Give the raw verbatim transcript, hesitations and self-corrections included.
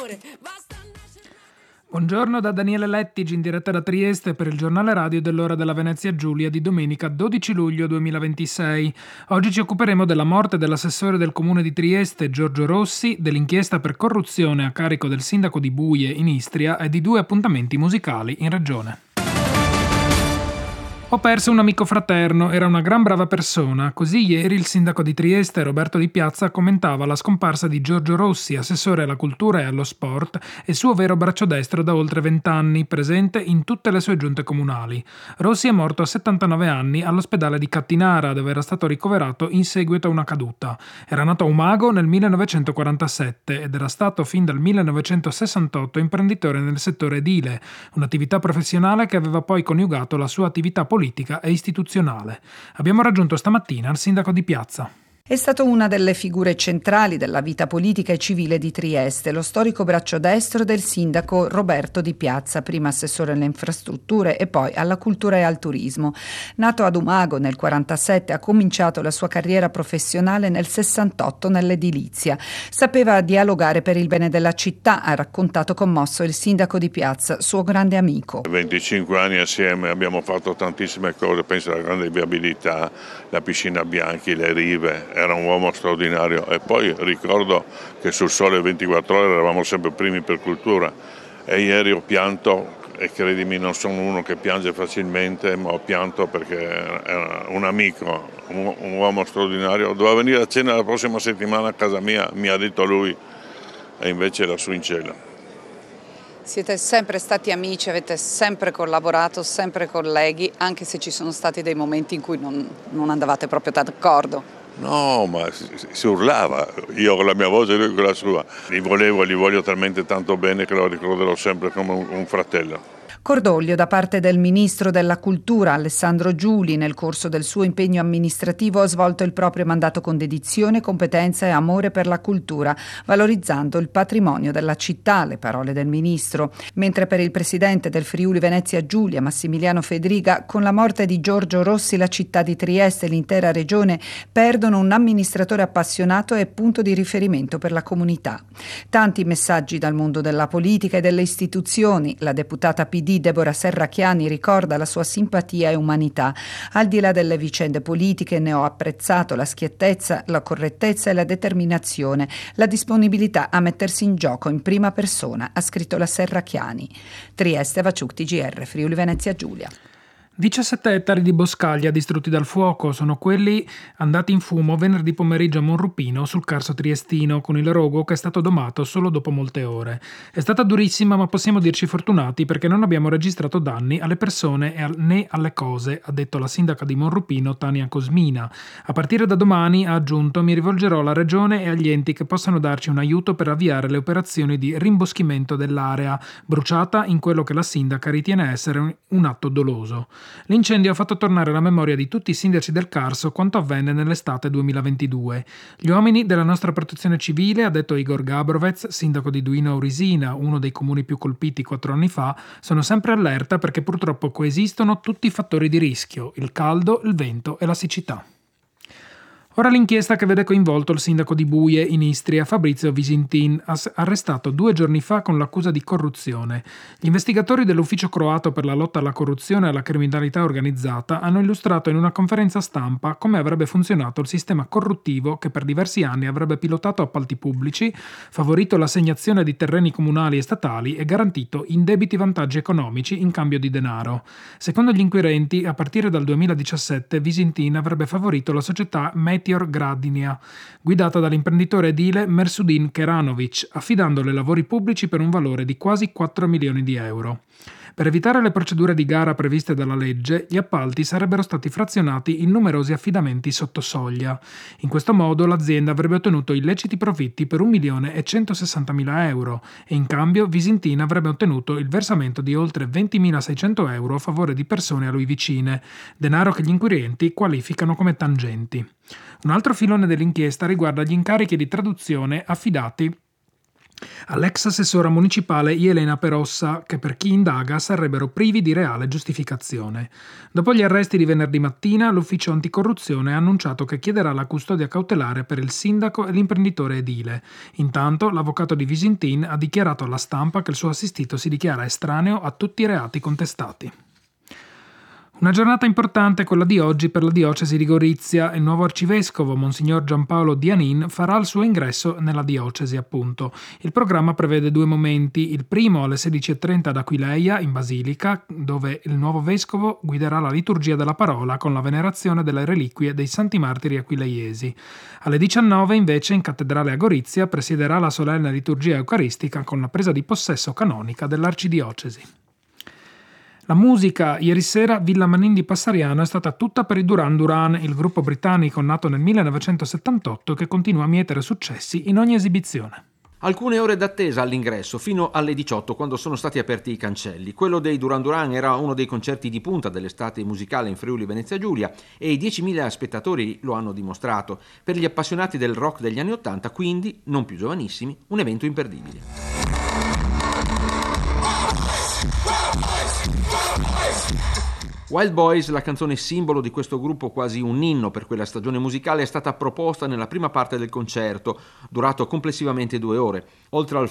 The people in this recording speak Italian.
Buongiorno da Daniele Lettig in diretta da Trieste per il giornale radio dell'ora della Venezia Giulia di domenica dodici luglio duemilaventisei. Oggi ci occuperemo della morte dell'assessore del comune di Trieste Giorgio Rossi, dell'inchiesta per corruzione a carico del sindaco di Buie in Istria e di due appuntamenti musicali in regione. Ho perso un amico fraterno, era una gran brava persona. Così ieri il sindaco di Trieste, Roberto Di Piazza, commentava la scomparsa di Giorgio Rossi, assessore alla cultura e allo sport e suo vero braccio destro da oltre vent'anni, presente in tutte le sue giunte comunali. Rossi è morto a settantanove anni all'ospedale di Cattinara, dove era stato ricoverato in seguito a una caduta. Era nato a Umago nel millenovecentoquarantasette ed era stato fin dal millenovecentosessantotto imprenditore nel settore edile, un'attività professionale che aveva poi coniugato la sua attività politica politica e istituzionale. Abbiamo raggiunto stamattina il sindaco di Piazza. È stato una delle figure centrali della vita politica e civile di Trieste, lo storico braccio destro del sindaco Roberto Di Piazza, prima assessore alle infrastrutture e poi alla cultura e al turismo. Nato ad Umago nel quarantasette, ha cominciato la sua carriera professionale nel sessantotto nell'edilizia. Sapeva dialogare per il bene della città, ha raccontato commosso il sindaco di Piazza, suo grande amico. venticinque anni assieme, abbiamo fatto tantissime cose, penso alla grande viabilità, la piscina Bianchi, le rive. Era un uomo straordinario e poi ricordo che sul Sole ventiquattro Ore eravamo sempre primi per cultura e ieri ho pianto e credimi non sono uno che piange facilmente, ma ho pianto perché era un amico, un, un uomo straordinario. Doveva venire a cena la prossima settimana a casa mia, mi ha detto lui, e invece era su in cielo. Siete sempre stati amici, avete sempre collaborato, sempre colleghi, anche se ci sono stati dei momenti in cui non, non andavate proprio d'accordo. No, ma si, si urlava, io con la mia voce e lui con la sua. Li volevo, li voglio talmente tanto bene che lo ricorderò sempre come un, un fratello. Cordoglio da parte del ministro della cultura Alessandro Giuli. Nel corso del suo impegno amministrativo ha svolto il proprio mandato con dedizione, competenza e amore per la cultura, valorizzando il patrimonio della città, le parole del ministro. Mentre per il presidente del Friuli Venezia Giulia, Massimiliano Fedriga, con la morte di Giorgio Rossi la città di Trieste e l'intera regione perdono un amministratore appassionato e punto di riferimento per la comunità. Tanti messaggi dal mondo della politica e delle istituzioni. La deputata P D Deborah Serracchiani ricorda la sua simpatia e umanità. Al di là delle vicende politiche ne ho apprezzato la schiettezza, la correttezza e la determinazione, la disponibilità a mettersi in gioco in prima persona, ha scritto la Serracchiani. Trieste, Vaciuc, T G R, Friuli Venezia Giulia. diciassette ettari di boscaglia distrutti dal fuoco sono quelli andati in fumo venerdì pomeriggio a Monrupino sul Carso triestino, con il rogo che è stato domato solo dopo molte ore. È stata durissima, ma possiamo dirci fortunati perché non abbiamo registrato danni alle persone e al- né alle cose, ha detto la sindaca di Monrupino Tania Cosmina. A partire da domani, ha aggiunto, mi rivolgerò alla regione e agli enti che possano darci un aiuto per avviare le operazioni di rimboschimento dell'area, bruciata in quello che la sindaca ritiene essere un, un atto doloso. L'incendio ha fatto tornare alla memoria di tutti i sindaci del Carso quanto avvenne nell'estate duemilaventidue. Gli uomini della nostra protezione civile, ha detto Igor Gabrovec, sindaco di Duino Aurisina, uno dei comuni più colpiti quattro anni fa, sono sempre allerta perché purtroppo coesistono tutti i fattori di rischio, il caldo, il vento e la siccità. Ora l'inchiesta che vede coinvolto il sindaco di Buie in Istria, Fabrizio Visintin, arrestato due giorni fa con l'accusa di corruzione. Gli investigatori dell'Ufficio croato per la lotta alla corruzione e alla criminalità organizzata hanno illustrato in una conferenza stampa come avrebbe funzionato il sistema corruttivo che per diversi anni avrebbe pilotato appalti pubblici, favorito l'assegnazione di terreni comunali e statali e garantito indebiti vantaggi economici in cambio di denaro. Secondo gli inquirenti, a partire dal duemiladiciassette Visintin avrebbe favorito la società Meteor Gradinia, guidata dall'imprenditore edile Mersudin Keranovic, affidandole lavori pubblici per un valore di quasi quattro milioni di euro. Per evitare le procedure di gara previste dalla legge, gli appalti sarebbero stati frazionati in numerosi affidamenti sotto soglia. In questo modo l'azienda avrebbe ottenuto illeciti profitti per un milione e centosessantamila euro e in cambio Visintin avrebbe ottenuto il versamento di oltre ventimilaseicento euro a favore di persone a lui vicine, denaro che gli inquirenti qualificano come tangenti. Un altro filone dell'inchiesta riguarda gli incarichi di traduzione affidati all'ex assessora municipale Jelena Perossa, che per chi indaga sarebbero privi di reale giustificazione. Dopo gli arresti di venerdì mattina, l'ufficio anticorruzione ha annunciato che chiederà la custodia cautelare per il sindaco e l'imprenditore edile. Intanto, l'avvocato di Visintin ha dichiarato alla stampa che il suo assistito si dichiara estraneo a tutti i reati contestati. Una giornata importante è quella di oggi per la diocesi di Gorizia. Il nuovo arcivescovo, Monsignor Giampaolo Dianin, farà il suo ingresso nella diocesi, appunto. Il programma prevede due momenti. Il primo alle sedici e trenta ad Aquileia, in Basilica, dove il nuovo vescovo guiderà la liturgia della parola con la venerazione delle reliquie dei santi martiri aquileiesi. Alle diciannove, invece, in cattedrale a Gorizia, presiederà la solenne liturgia eucaristica con la presa di possesso canonica dell'arcidiocesi. La musica, ieri sera Villa Manin di Passariano è stata tutta per i Duran Duran, il gruppo britannico nato nel millenovecentosettantotto che continua a mietere successi in ogni esibizione. Alcune ore d'attesa all'ingresso, fino alle diciotto, quando sono stati aperti i cancelli. Quello dei Duran Duran era uno dei concerti di punta dell'estate musicale in Friuli Venezia Giulia e i diecimila spettatori lo hanno dimostrato. Per gli appassionati del rock degli anni Ottanta, quindi, non più giovanissimi, un evento imperdibile. Wild Boys, la canzone simbolo di questo gruppo, quasi un inno per quella stagione musicale, è stata proposta nella prima parte del concerto, durato complessivamente due ore. Oltre al